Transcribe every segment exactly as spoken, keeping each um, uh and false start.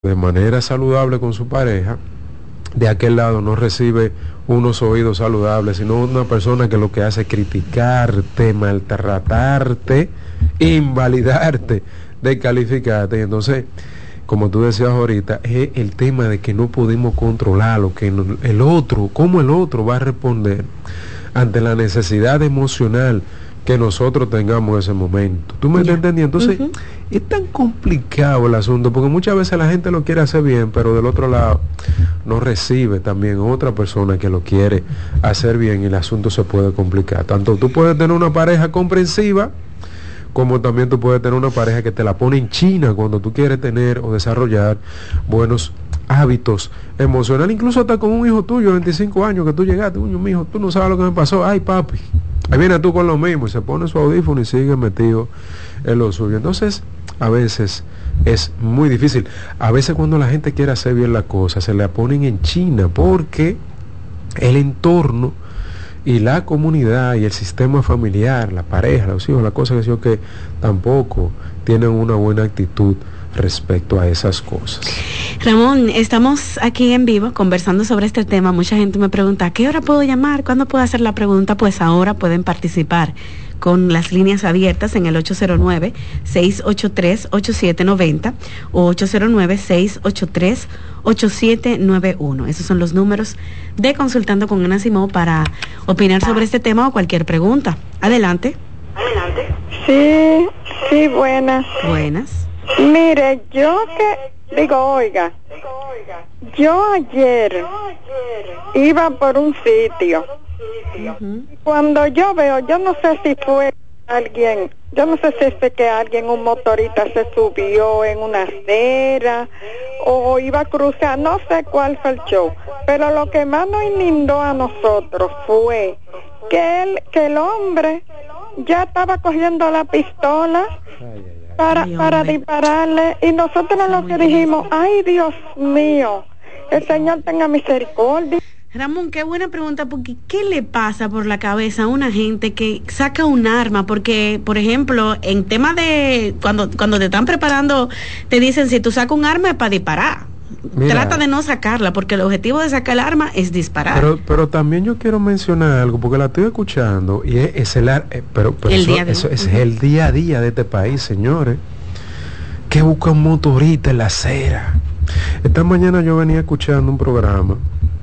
de manera saludable con su pareja, de aquel lado no recibe unos oídos saludables, sino una persona que lo que hace es criticarte, maltratarte, invalidarte, descalificarte. Y entonces, como tú decías ahorita, es el tema de que no podemos controlarlo, que el otro, cómo el otro va a responder ante la necesidad emocional que nosotros tengamos en ese momento. ¿Tú me estás entendiendo? Entonces, uh-huh. es tan complicado el asunto, porque muchas veces la gente lo quiere hacer bien, pero del otro lado no recibe también otra persona que lo quiere hacer bien y el asunto se puede complicar. Tanto tú puedes tener una pareja comprensiva, como también tú puedes tener una pareja que te la pone en China cuando tú quieres tener o desarrollar buenos hábitos emocionales, incluso hasta con un hijo tuyo de veinticinco años que tú llegaste, uy, mi hijo, tú no sabes lo que me pasó, ay papi, ahí viene tú con lo mismo, y se pone su audífono y sigue metido en lo suyo. Entonces, a veces es muy difícil. A veces cuando la gente quiere hacer bien la cosa, se la ponen en China, porque el entorno y la comunidad y el sistema familiar, la pareja, los hijos, la cosa que yo que tampoco tienen una buena actitud respecto a esas cosas. Ramón, estamos aquí en vivo conversando sobre este tema. Mucha gente me pregunta, ¿a qué hora puedo llamar? ¿Cuándo puedo hacer la pregunta? Pues ahora pueden participar con las líneas abiertas en el ocho cero nueve, seis ocho tres, ocho siete nueve cero o ocho cero nueve, seis ocho tres, ocho siete nueve uno. Esos son los números de Consultando con Ana Simó para opinar sobre este tema o cualquier pregunta. Adelante. Adelante. Sí, sí, buenas. Buenas. Mire, yo que digo, oiga, yo ayer iba por un sitio. Uh-huh. Cuando yo veo, yo no sé si fue alguien, yo no sé si fue que alguien, un motorista se subió en una acera o iba a cruzar, no sé cuál fue el show, pero lo que más nos inundó a nosotros fue que el, que el hombre ya estaba cogiendo la pistola para, para dispararle, y nosotros lo que dijimos, ay Dios mío, el Señor tenga misericordia. Ramón, qué buena pregunta, porque ¿qué le pasa por la cabeza a una gente que saca un arma? Porque, por ejemplo, en tema de cuando cuando te están preparando, te dicen, si tú sacas un arma es para disparar. Mira, trata de no sacarla, porque el objetivo de sacar el arma es disparar. Pero pero también yo quiero mencionar algo, porque la estoy escuchando, y es, es el eh, pero, pero el eso, día de eso es uh-huh. el día a día de este país, señores, que buscan motoristas en la acera. Esta mañana yo venía escuchando un programa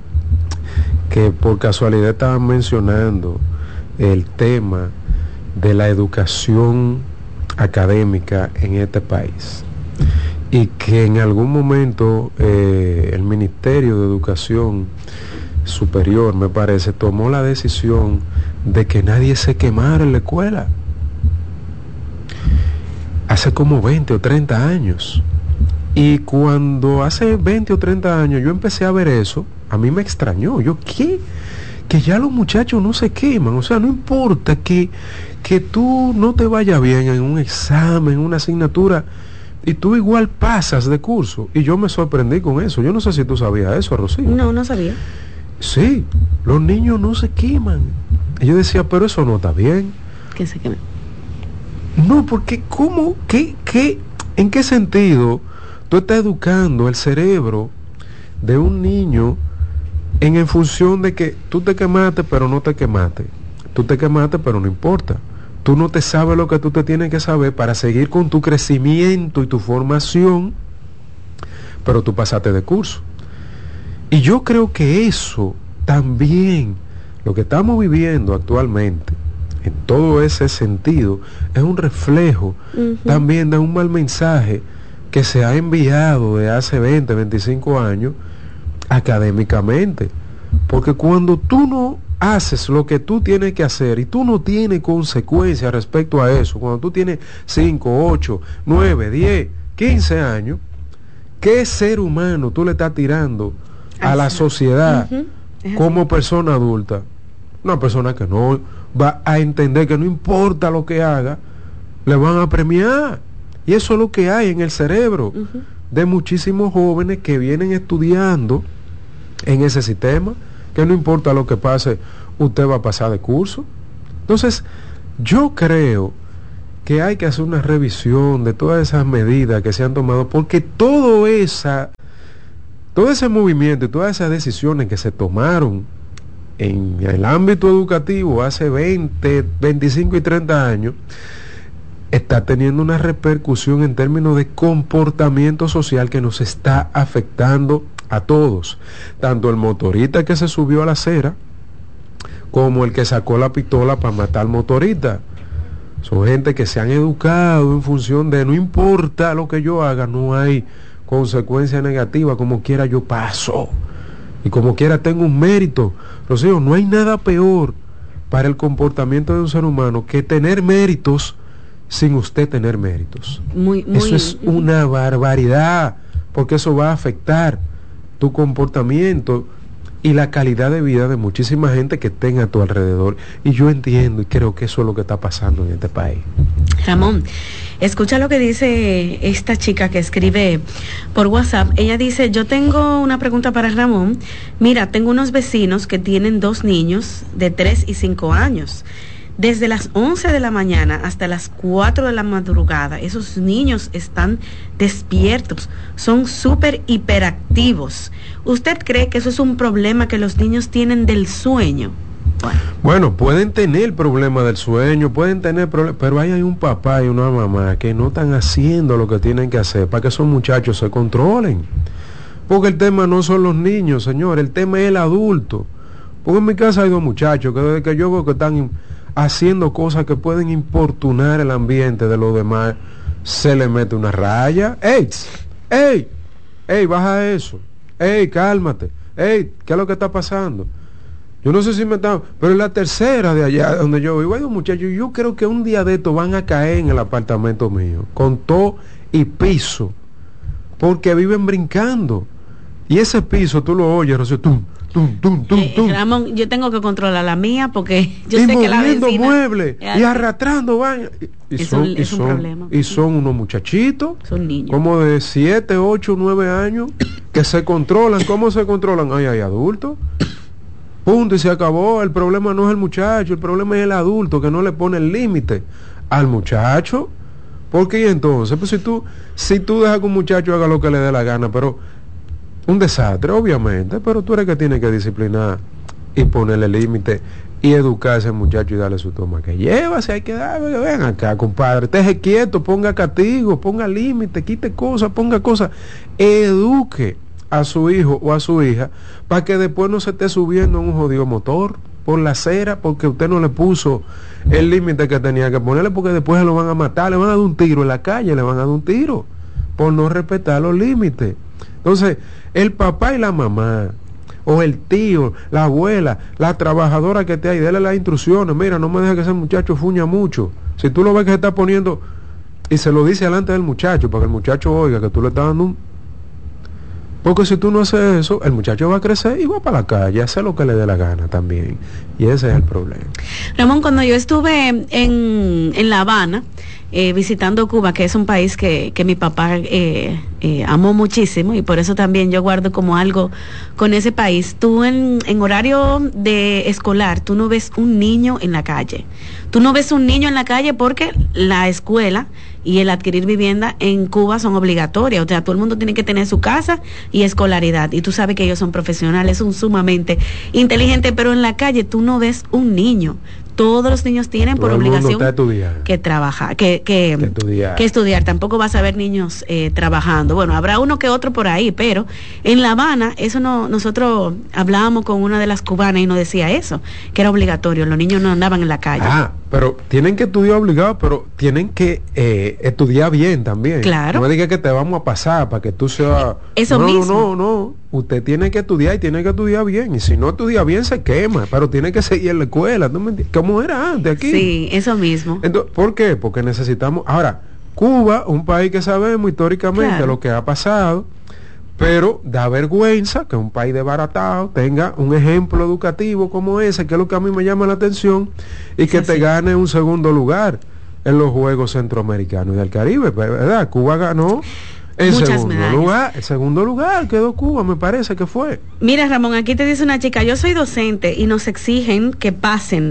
que por casualidad estaban mencionando el tema de la educación académica en este país, y que en algún momento eh, el Ministerio de Educación Superior, me parece, tomó la decisión de que nadie se quemara en la escuela hace como veinte o treinta años. Y cuando hace veinte o treinta años yo empecé a ver eso, a mí me extrañó. Yo, ¿qué? Que ya los muchachos no se queman. O sea, no importa que, que tú no te vaya bien en un examen, en una asignatura, y tú igual pasas de curso. Y yo me sorprendí con eso. Yo no sé si tú sabías eso, Rocío. No, no sabía. Sí, los niños no se queman. Y yo decía, pero eso no está bien. ¿Qué se queman? No, porque ¿cómo? ¿Qué? ¿Qué? ¿En qué sentido tú estás educando el cerebro de un niño en, en función de que tú te quemaste pero no te quemaste, tú te quemaste pero no importa, tú no te sabes lo que tú te tienes que saber para seguir con tu crecimiento y tu formación, pero tú pasaste de curso? Y yo creo que eso también, lo que estamos viviendo actualmente en todo ese sentido, es un reflejo uh-huh. también de un mal mensaje que se ha enviado de hace veinte, veinticinco años académicamente. Porque cuando tú no haces lo que tú tienes que hacer y tú no tienes consecuencias respecto a eso, cuando tú tienes cinco, ocho, nueve, diez, quince años, ¿qué ser humano tú le estás tirando a la sociedad uh-huh. como persona adulta? Una persona que no va a entender que no importa lo que haga, le van a premiar. Y eso es lo que hay en el cerebro uh-huh. de muchísimos jóvenes que vienen estudiando en ese sistema, que no importa lo que pase, usted va a pasar de curso. Entonces, yo creo que hay que hacer una revisión de todas esas medidas que se han tomado, porque todo esa, todo ese movimiento y todas esas decisiones que se tomaron en el ámbito educativo hace veinte, veinticinco y treinta años, está teniendo una repercusión en términos de comportamiento social que nos está afectando a todos, tanto el motorista que se subió a la acera como el que sacó la pistola para matar al motorista. Son gente que se han educado en función de no importa lo que yo haga, no hay consecuencia negativa, como quiera yo paso y como quiera tengo un mérito. Rocío, no hay nada peor para el comportamiento de un ser humano que tener méritos sin usted tener méritos. Muy, muy... Eso es una barbaridad, porque eso va a afectar tu comportamiento y la calidad de vida de muchísima gente que tenga a tu alrededor. Y yo entiendo y creo que eso es lo que está pasando en este país. Ramón, escucha lo que dice esta chica que escribe por WhatsApp. Ella dice: yo tengo una pregunta para Ramón. Mira, tengo unos vecinos que tienen dos niños de tres y cinco años. Desde las once de la mañana hasta las cuatro de la madrugada, esos niños están despiertos, son súper hiperactivos. ¿Usted cree que eso es un problema que los niños tienen del sueño? Bueno, bueno pueden tener problemas del sueño, pueden tener problemas, pero ahí hay un papá y una mamá que no están haciendo lo que tienen que hacer para que esos muchachos se controlen. Porque el tema no son los niños, señor, el tema es el adulto. Porque en mi casa hay dos muchachos que desde que yo veo que están haciendo cosas que pueden importunar el ambiente de los demás, se le mete una raya. ¡Ey! ¡Ey! ¡Ey! Baja eso. ¡Ey! Cálmate. ¡Ey! ¿Qué es lo que está pasando? Yo no sé si me están... Pero en la tercera de allá donde yo vivo hay dos muchachos. Yo creo que un día de estos van a caer en el apartamento mío, con todo y piso, porque viven brincando. Y ese piso tú lo oyes, Rocío, tum, tum, tum, tum, eh, tum. Ramón, yo tengo que controlar la mía porque yo y sé que la moviendo vecina muebles y arrastrando van y, y es son, un, y es un son, problema. y son unos muchachitos, son niños como de siete, ocho, nueve años que se controlan. ¿Cómo se controlan? Ay, hay adultos. Punto, y se acabó. El problema no es el muchacho, el problema es el adulto que no le pone el límite al muchacho. Porque y entonces, pues si tú, si tú dejas que un muchacho haga lo que le dé la gana, pero un desastre, obviamente, pero tú eres que tienes que disciplinar y ponerle límite y educar a ese muchacho y darle su toma que lleva, si hay que dar, ven acá, compadre, deje quieto, ponga castigo, ponga límite, quite cosas, ponga cosas, eduque a su hijo o a su hija para que después no se esté subiendo en un jodido motor por la acera porque usted no le puso el límite que tenía que ponerle, porque después se lo van a matar, le van a dar un tiro en la calle, le van a dar un tiro por no respetar los límites. Entonces, el papá y la mamá, o el tío, la abuela, la trabajadora que esté ahí, déle las instrucciones. Mira, no me dejes que ese muchacho fuña mucho. Si tú lo ves que se está poniendo, y se lo dice delante del muchacho, para que el muchacho oiga que tú le estás dando un... Porque si tú no haces eso, el muchacho va a crecer y va para la calle, hace lo que le dé la gana también. Y ese es el problema. Ramón, cuando yo estuve en, en La Habana, eh, visitando Cuba, que es un país que, que mi papá eh, eh, amó muchísimo, y por eso también yo guardo como algo con ese país. Tú en, en horario de escolar, tú no ves un niño en la calle. Tú no ves un niño en la calle porque la escuela y el adquirir vivienda en Cuba son obligatorias. O sea, todo el mundo tiene que tener su casa y escolaridad. Y tú sabes que ellos son profesionales, son sumamente inteligentes, pero en la calle tú no ves un niño. Todos los niños tienen Todo por el mundo obligación está estudiando. que trabajar, que, que, que, estudiar. que estudiar. Tampoco vas a ver niños eh, trabajando. Bueno, habrá uno que otro por ahí, pero en La Habana, eso no, nosotros hablábamos con una de las cubanas y nos decía eso, que era obligatorio, los niños no andaban en la calle. Ah, pero tienen que estudiar obligado, pero tienen que eh, estudiar bien también. Claro. No me digas que te vamos a pasar para que tú seas... Eso no, mismo. No, no, no. Usted tiene que estudiar y tiene que estudiar bien. Y si no estudia bien, se quema. Pero tiene que seguir en la escuela. ¿No me entiendes? Como era antes aquí. Sí, eso mismo. Entonces, ¿por qué? Porque necesitamos... Ahora, Cuba, un país que sabemos históricamente claro. lo que ha pasado, pero da vergüenza que un país desbaratado tenga un ejemplo educativo como ese, que es lo que a mí me llama la atención, y que sí, te sí. gane un segundo lugar en los Juegos Centroamericanos y del Caribe, ¿verdad? Cuba ganó en Muchas segundo medallas. lugar, el segundo lugar quedó Cuba, me parece que fue. Mira, Ramón, aquí te dice una chica, yo soy docente y nos exigen que pasen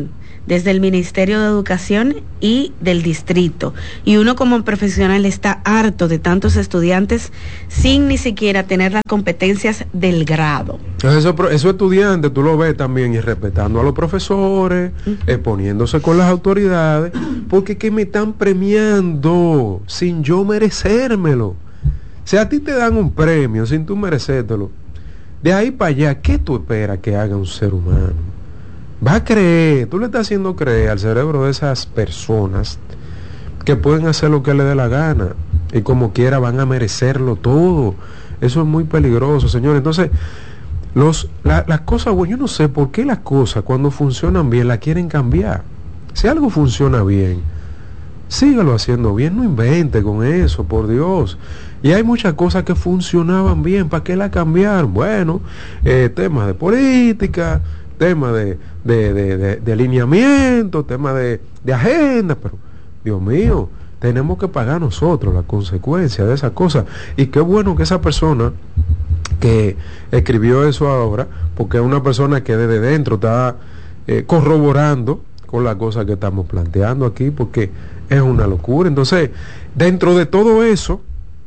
desde el Ministerio de Educación y del distrito. Y uno como profesional está harto de tantos estudiantes sin ni siquiera tener las competencias del grado. Esos eso estudiantes, tú lo ves también, y respetando a los profesores, uh-huh. eh, poniéndose con las autoridades, porque que me están premiando sin yo merecérmelo. Si a ti te dan un premio sin tú merecértelo, de ahí para allá, ¿qué tú esperas que haga un ser humano? Va a creer, tú le estás haciendo creer al cerebro de esas personas que pueden hacer lo que le dé la gana y como quiera van a merecerlo todo. Eso es muy peligroso, señores. Entonces, los, la, las cosas, bueno, yo no sé por qué las cosas cuando funcionan bien las quieren cambiar. Si algo funciona bien, sígalo haciendo bien, no invente con eso, por Dios. Y hay muchas cosas que funcionaban bien, ¿para qué la cambiar? Bueno, eh, temas de política, temas de, de, de, de, de alineamiento, temas de, de agenda, pero Dios mío, tenemos que pagar nosotros las consecuencias de esas cosas. Y qué bueno que esa persona que escribió eso ahora, porque es una persona que desde dentro está eh, corroborando con la cosa que estamos planteando aquí, porque es una locura. Entonces, dentro de todo eso,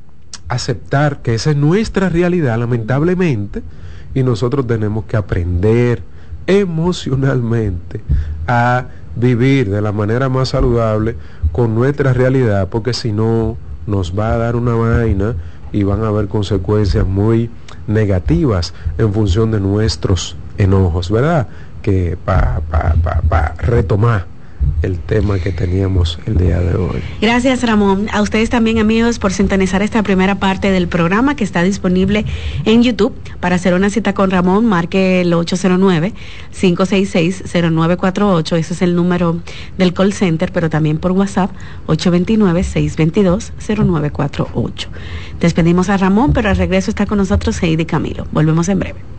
aceptar que esa es nuestra realidad, lamentablemente, y nosotros tenemos que aprender emocionalmente a vivir de la manera más saludable con nuestra realidad, porque si no nos va a dar una vaina y van a haber consecuencias muy negativas en función de nuestros enojos, ¿verdad? Que para pa, pa, pa retomar el tema que teníamos el día de hoy. Gracias, Ramón. A ustedes también, amigos, por sintonizar esta primera parte del programa que está disponible en YouTube. Para hacer una cita con Ramón, marque el ocho cero nueve, cinco seis seis, cero nueve cuatro ocho. Ese es el número del call center, pero también por WhatsApp, ocho dos nueve, seis dos dos, cero nueve cuatro ocho. Despedimos a Ramón, pero al regreso está con nosotros Heidi Camilo. Volvemos en breve.